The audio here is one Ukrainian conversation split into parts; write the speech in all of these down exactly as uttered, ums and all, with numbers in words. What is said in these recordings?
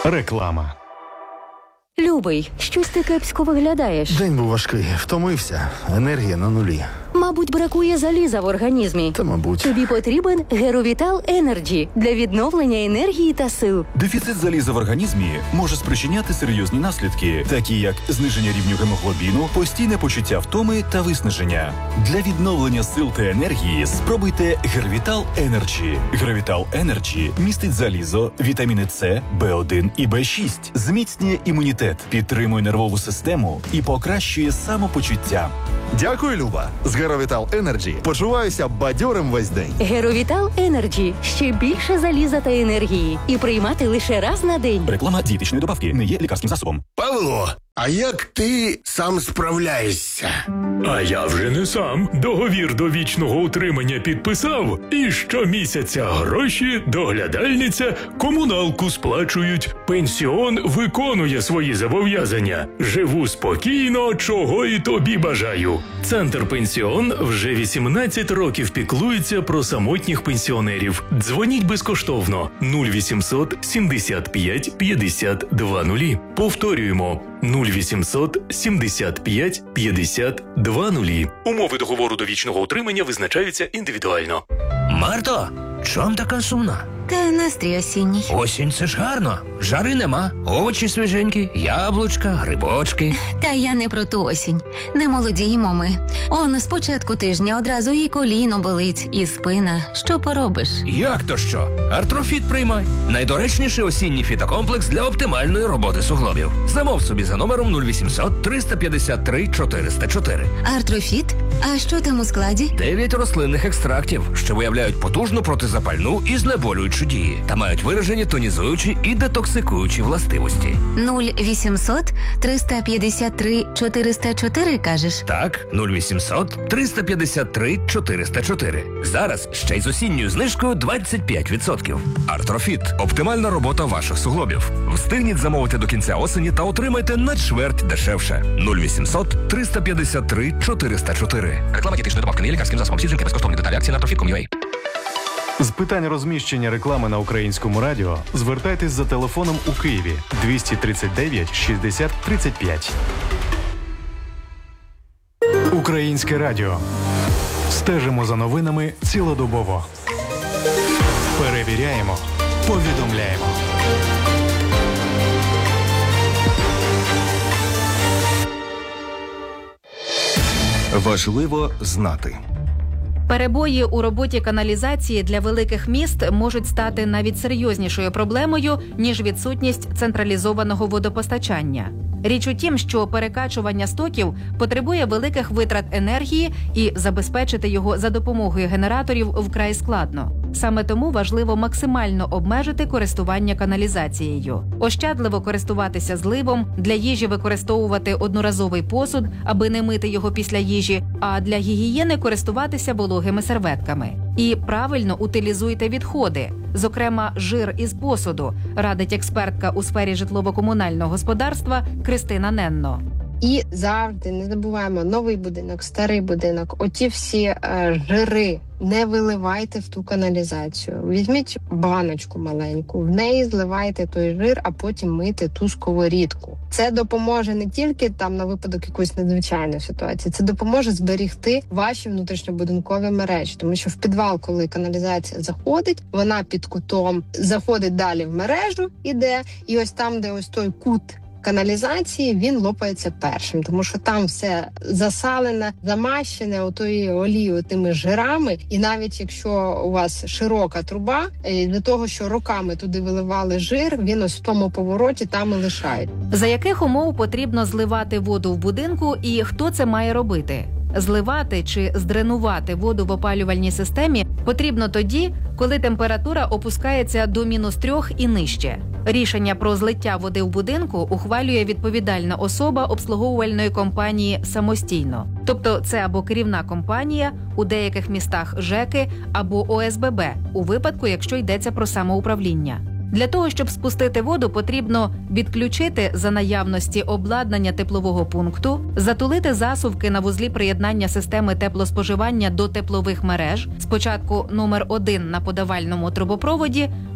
Реклама. Любий, щось ти кепсько виглядаєш. День був важкий, втомився, енергія на нулі. Мабуть, бракує заліза в організмі. Та, мабуть. Тобі потрібен Геровітал Енерджі для відновлення енергії та сил. Дефіцит заліза в організмі може спричиняти серйозні наслідки, такі як зниження рівню гемоглобіну, постійне почуття втоми та виснаження. Для відновлення сил та енергії спробуйте Геровітал Енерджі. Геровітал Енерджі містить залізо, вітаміни С, Б один і Б шість, зміцнює імунітет, підтримує нервову систему і покращує самопочуття. Дякую, Люба. З Геровітал Енерджі почуваюся бадьорим весь день. Геровітал Енерджі. Ще більше заліза та енергії. І приймати лише раз на день. Реклама дієтичної добавки не є лікарським засобом. Павло, а як ти сам справляєшся? А я вже не сам. Договір довічного утримання підписав, і щомісяця гроші, доглядальниця, комуналку сплачують. Пенсіон виконує свої зобов'язання. Живу спокійно, чого і тобі бажаю. Центр Пенсіон вже вісімнадцять років піклується про самотніх пенсіонерів. Дзвоніть безкоштовно нуль вісімсот сімдесят п'ять п'ятдесят два нулі. Повторюємо нуль вісімсот сімдесят п'ять п'ятдесят два нулі. Умови договору довічного утримання визначаються індивідуально. Марто, чом така сумна? Та настрій осінній. Осінь – це ж гарно. Жари нема, овочі свіженькі, яблучка, грибочки. Та я не про ту осінь. Не молодіємо ми. Он з початку тижня одразу і коліно болить, і спина. Що поробиш? Як то що? Артрофіт приймай. Найдоречніший осінній фітокомплекс для оптимальної роботи суглобів. Замов собі за номером нуль вісімсот триста п'ятдесят три чотириста чотири. Артрофіт? А що там у складі? Дев'ять рослинних екстрактів, що виявляють потужну протизапальну і знеболюючу дії та мають виражені тонізуючі і детоксикуючі властивості. нуль вісімсот триста п'ятдесят три чотириста чотири, кажеш? Так, нуль вісімсот триста п'ятдесят три чотириста чотири. Зараз ще й з осінньою знижкою двадцять п'ять відсотків. Артрофіт – оптимальна робота ваших суглобів. Встигніть замовити до кінця осені та отримайте на чверть дешевше. нуль вісімсот триста п'ятдесят три чотириста чотири. Реклама дієтичної добавки не є лікарським засобом. Всі дзвінки безкоштовні. Деталі акції на артрофіт крапка ком крапка ю а. З питань розміщення реклами на українському радіо звертайтесь за телефоном у Києві двісті тридцять дев'ять шістдесят тридцять п'ять. Українське радіо. Стежимо за новинами цілодобово. Перевіряємо, повідомляємо. Важливо знати. Перебої у роботі каналізації для великих міст можуть стати навіть серйознішою проблемою, ніж відсутність централізованого водопостачання. Річ у тім, що перекачування стоків потребує великих витрат енергії і забезпечити його за допомогою генераторів вкрай складно. Саме тому важливо максимально обмежити користування каналізацією. Ощадливо користуватися зливом, для їжі використовувати одноразовий посуд, аби не мити його після їжі, а для гігієни користуватися вологими серветками. І правильно утилізуйте відходи, зокрема жир із посуду, радить експертка у сфері житлово-комунального господарства Кристина Ненно. І завжди не забуваємо новий будинок, старий будинок, оті всі е, жири не виливайте в ту каналізацію. Візьміть баночку маленьку, в неї зливайте той жир, а потім мийте ту сковорідку. Це допоможе не тільки там на випадок якоїсь надзвичайної ситуації, це допоможе зберігти ваші внутрішньобудинкові мережі. Тому що в підвал, коли каналізація заходить, вона під кутом заходить далі в мережу, іде, і ось там, де ось той кут каналізації, він лопається першим, тому що там все засалене, замащене отою олією, тими жирами, і навіть якщо у вас широка труба, для того, що роками туди виливали жир, він ось в тому повороті там і лишають. За яких умов потрібно зливати воду в будинку і хто це має робити? Зливати чи здренувати воду в опалювальній системі потрібно тоді, коли температура опускається до мінус трьох і нижче. Рішення про злиття води в будинку ухвалює відповідальна особа обслуговувальної компанії самостійно. Тобто це або керівна компанія, у деяких містах ЖЕКи, або О С Б Б, у випадку, якщо йдеться про самоуправління. Для того, щоб спустити воду, потрібно відключити за наявності обладнання теплового пункту, затулити засувки на вузлі приєднання системи теплоспоживання до теплових мереж, спочатку номер один на подавальному трубопроводі,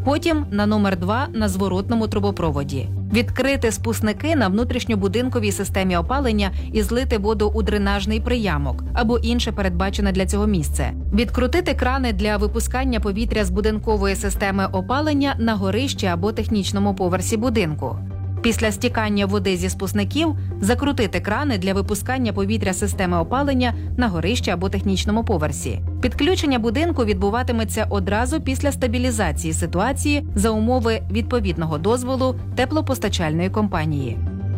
Потім на номер два на зворотному трубопроводі. Відкрити спусники на внутрішньобудинковій системі опалення і злити воду у дренажний приямок або інше передбачене для цього місце. Відкрутити крани для випускання повітря з будинкової системи опалення на горищі або технічному поверсі будинку. Після стікання води зі спусників закрутити крани для випускання повітря з системи опалення на горищі або технічному поверсі. Підключення будинку відбуватиметься одразу після стабілізації ситуації за умови відповідного дозволу теплопостачальної компанії.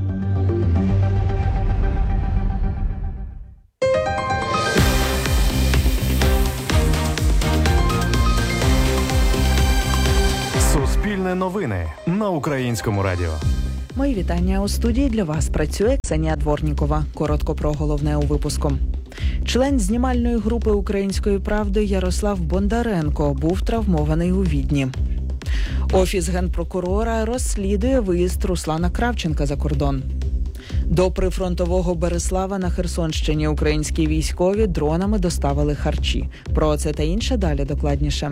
Суспільне новини на Українському радіо. Мої вітання. У студії для вас працює Ксенія Дворнікова. Коротко про головне у випуску. Член знімальної групи «Української правди» Ярослав Бондаренко був травмований у Відні. Офіс генпрокурора розслідує виїзд Руслана Кравченка за кордон. До прифронтового Берислава на Херсонщині українські військові дронами доставили харчі. Про це та інше далі докладніше.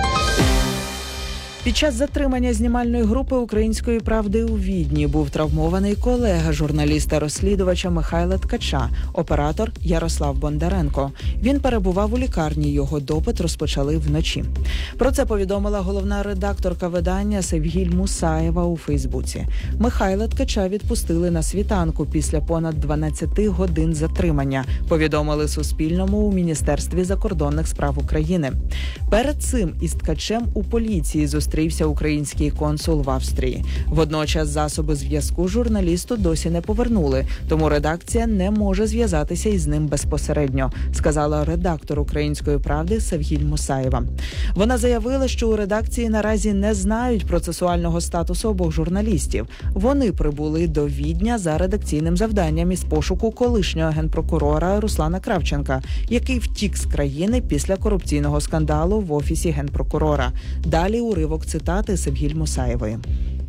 Під час затримання знімальної групи «Української правди» у Відні був травмований колега журналіста-розслідувача Михайла Ткача, оператор Ярослав Бондаренко. Він перебував у лікарні, його допит розпочали вночі. Про це повідомила головна редакторка видання Севгіль Мусаєва у Фейсбуці. Михайла Ткача відпустили на світанку після понад дванадцяти годин затримання, повідомили Суспільному у Міністерстві закордонних справ України. Перед цим із Ткачем у поліції зустрівся Зустрівся український консул в Австрії. Водночас засоби зв'язку журналісту досі не повернули, тому редакція не може зв'язатися із ним безпосередньо, сказала редактор «Української правди» Севгіль Мусаєва. Вона заявила, що у редакції наразі не знають процесуального статусу обох журналістів. Вони прибули до Відня за редакційним завданням із пошуку колишнього генпрокурора Руслана Кравченка, який втік з країни після корупційного скандалу в Офісі генпрокурора. Далі уривок цитати Севгіль Мусаєвої.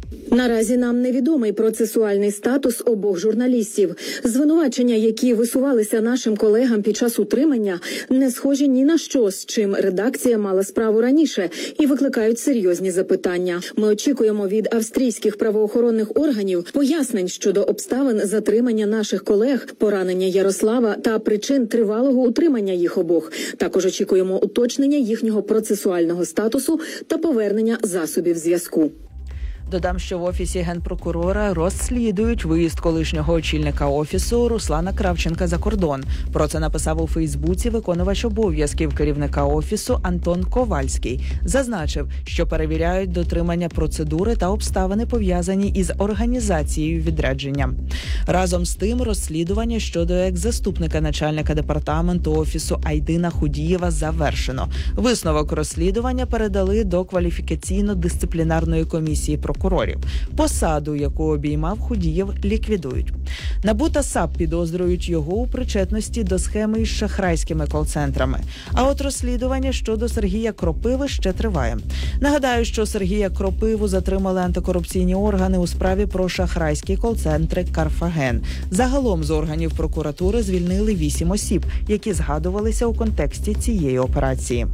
Наразі нам невідомий процесуальний статус обох журналістів. Звинувачення, які висувалися нашим колегам під час утримання, не схожі ні на що, з чим редакція мала справу раніше, і викликають серйозні запитання. Ми очікуємо від австрійських правоохоронних органів пояснень щодо обставин затримання наших колег, поранення Ярослава та причин тривалого утримання їх обох. Також очікуємо уточнення їхнього процесуального статусу та повернення засобів зв'язку. Додам, що в Офісі генпрокурора розслідують виїзд колишнього очільника Офісу Руслана Кравченка за кордон. Про це написав у Фейсбуці виконувач обов'язків керівника Офісу Антон Ковальський. Зазначив, що перевіряють дотримання процедури та обставини, пов'язані із організацією відрядження. Разом з тим, розслідування щодо екс-заступника начальника департаменту Офісу Айдина Худієва завершено. Висновок розслідування передали до кваліфікаційно-дисциплінарної комісії прокурорів. прокурорів. Посаду, яку обіймав Худієв, ліквідують. НАБУ та САП підозрюють його у причетності до схеми із шахрайськими кол-центрами. А от розслідування щодо Сергія Кропиви ще триває. Нагадаю, що Сергія Кропиву затримали антикорупційні органи у справі про шахрайські кол-центри «Карфаген». Загалом з органів прокуратури звільнили вісім осіб, які згадувалися у контексті цієї операції.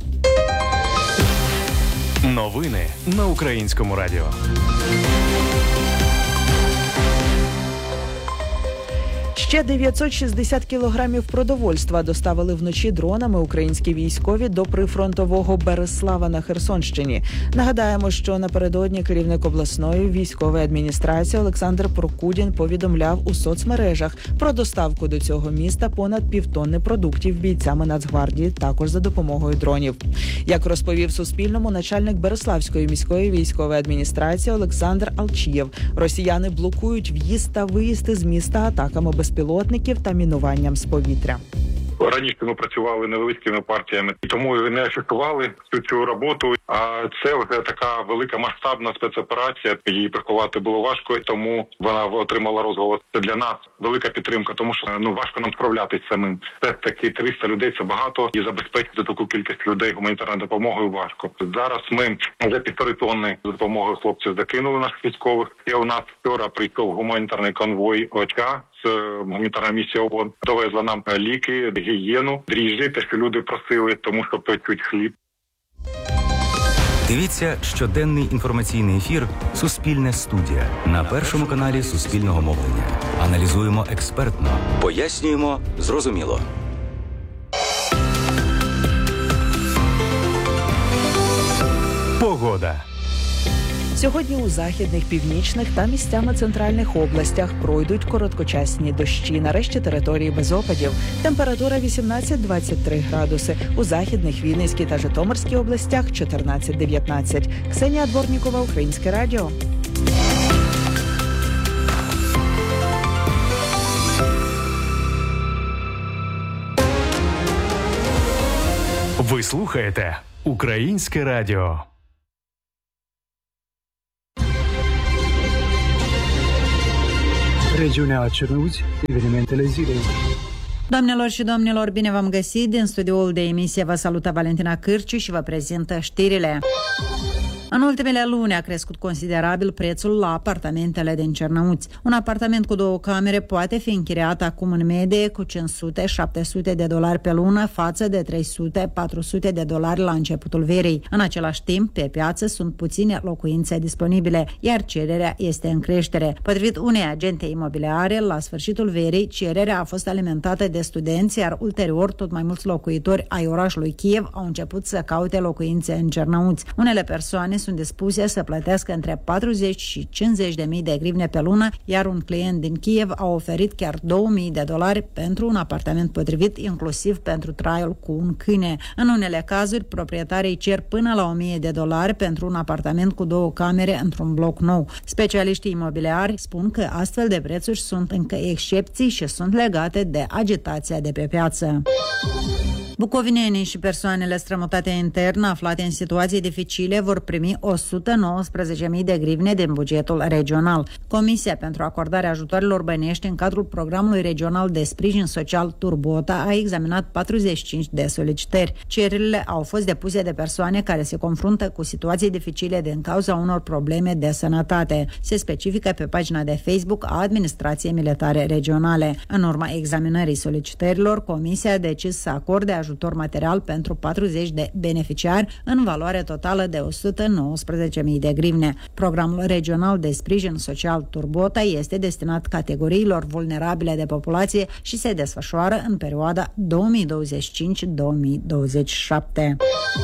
Новини на Українському радіо. Ще дев'ятсот шістдесят кілограмів продовольства доставили вночі дронами українські військові до прифронтового Берислава на Херсонщині. Нагадаємо, що напередодні керівник обласної військової адміністрації Олександр Прокудін повідомляв у соцмережах про доставку до цього міста понад півтонни продуктів бійцями Нацгвардії, також за допомогою дронів. Як розповів Суспільному начальник Бериславської міської військової адміністрації Олександр Алчієв, росіяни блокують в'їзд та виїзд із міста атаками безпілотників та мінуванням з повітря. Раніше ми працювали невеликими партіями, тому не ефектували всю цю роботу. А це вже така велика масштабна спецоперація. Її приховати було важко, тому вона отримала розголос. Це для нас велика підтримка, тому що ну важко нам справлятися самим. Це такі триста людей, це багато, і забезпечити таку кількість людей гуманітарною допомогою важко. Зараз ми вже півтори тонни за допомогою хлопців закинули наших військових. І у нас вчора прийшов гуманітарний конвой ОЧК. Гуманітарна місія ООН довезла нам ліки, гігієну, дріжджі, те, що люди просили, тому що печуть хліб. Дивіться щоденний інформаційний ефір «Суспільне студія» на першому каналі Суспільного мовлення. Аналізуємо експертно, пояснюємо зрозуміло. Погода. Сьогодні у західних, північних та місцями центральних областях пройдуть короткочасні дощі. На решті території без опадів. Температура вісімнадцять-двадцять три градуси. У західних, Вінницькій та Житомирській областях чотирнадцять-дев'ятнадцять. Ксенія Дворнікова, Українське радіо. Ви слухаєте Українське радіо. Regiunea Cernăuți, evenimentele zilei. Doamnelor și domnilor, bine v-am găsit. Din studioul de emisie vă salută Valentina Cârciu și vă prezintă știrile. În ultimele luni a crescut considerabil prețul la apartamentele din Cernăuți. Un apartament cu două camere poate fi închiriat acum în medie cu cinci sute șapte sute de dolari pe lună față de trei sute patru sute de dolari la începutul verii. În același timp, pe piață sunt puține locuințe disponibile, iar cererea este în creștere. Potrivit unei agente imobiliare, la sfârșitul verii, cererea a fost alimentată de studenți, iar ulterior tot mai mulți locuitori ai orașului Kiev au început să caute locuințe în Cernăuți. Unele persoane sunt dispuse să plătească între patruzeci și cincizeci de mii de grivne pe lună, iar un client din Kiev a oferit chiar două mii de dolari pentru un apartament potrivit, inclusiv pentru traiul cu un câine. În unele cazuri, proprietarii cer până la o mie de dolari pentru un apartament cu două camere într-un bloc nou. Specialiștii imobiliari spun că astfel de prețuri sunt încă excepții și sunt legate de agitația de pe piață. Bucovinenii și persoanele strămutate intern aflate în situații dificile vor primi o sută nouăsprezece mii de grivne din bugetul regional. Comisia pentru acordarea ajutoarelor bănești în cadrul programului regional de sprijin social Turbota a examinat patruzeci și cinci de solicitări. Cererile au fost depuse de persoane care se confruntă cu situații dificile din cauza unor probleme de sănătate. Se specifică pe pagina de Facebook a Administrației Militare Regionale. În urma examinării solicitărilor, Comisia a decis să acorde ajutor material pentru patruzeci de beneficiari în valoare totală de o sută nouăsprezece mii de grivne. Programul regional de sprijin social Turbota este destinat categoriilor vulnerabile de populație și se desfășoară în perioada două mii douăzeci și cinci - două mii douăzeci și șapte.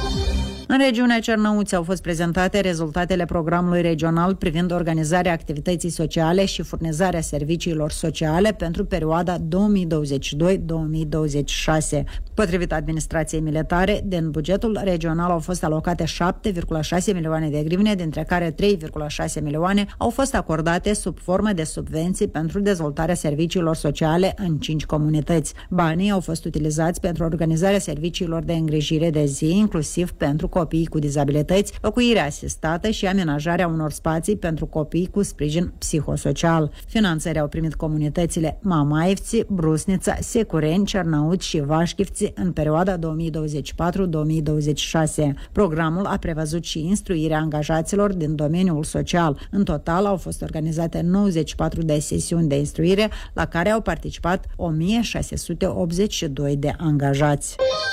În regiunea Cernăuți au fost prezentate rezultatele programului regional privind organizarea activității sociale și furnizarea serviciilor sociale pentru perioada două mii douăzeci și doi - două mii douăzeci și șase. Potrivit administrației militare, din bugetul regional au fost alocate șapte virgulă șase milioane de grivne, dintre care trei virgulă șase milioane au fost acordate sub formă de subvenții pentru dezvoltarea serviciilor sociale în cinci comunități. Banii au fost utilizați pentru organizarea serviciilor de îngrijire de zi, inclusiv pentru copii cu dizabilități, locuirea asistată și amenajarea unor spații pentru copii cu sprijin psihosocial. Finanțări au primit comunitățile Mamaevți, Brusnița, Secureni, Cernăuți și Vașchivți în perioada două mii douăzeci și patru - două mii douăzeci și șase. Programul a prevăzut și instruirea angajaților din domeniul social. În total au fost organizate nouăzeci și patru de sesiuni de instruire, la care au participat o mie șase sute optzeci și doi de angajați.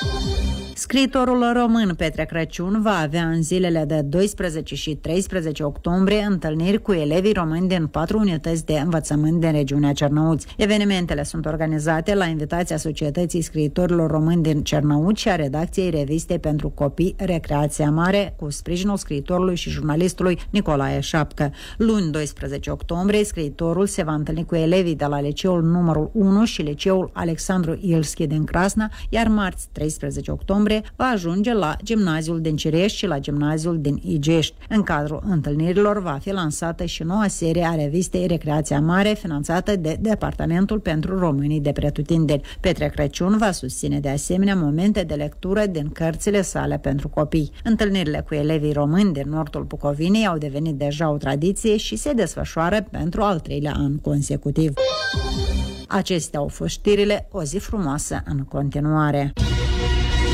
Scriitorul român Petre Crăciun va avea în zilele de doisprezece și treisprezece octombrie întâlniri cu elevii români din patru unități de învățământ din regiunea Cernăuți. Evenimentele sunt organizate la invitația Societății Scriitorilor Români din Cernăuți și a redacției revistei pentru copii Recreația Mare, cu sprijinul scriitorului și jurnalistului Nicolae Șapcă. Luni doisprezece octombrie, scriitorul se va întâlni cu elevii de la liceul numărul unu și liceul Alexandru Ilski din Crasna, iar marți treisprezece octombrie va ajunge la gimnaziul din Cirești și la gimnaziul din Igești. În cadrul întâlnirilor va fi lansată și noua serie a revistei Recreația Mare, finanțată de Departamentul pentru Românii de Pretutindeni. Petre Crăciun va susține de asemenea momente de lectură din cărțile sale pentru copii. Întâlnirile cu elevii români din nordul Bucovinei au devenit deja o tradiție și se desfășoară pentru al treilea an consecutiv. Acestea au fost știrile. O zi frumoasă în continuare.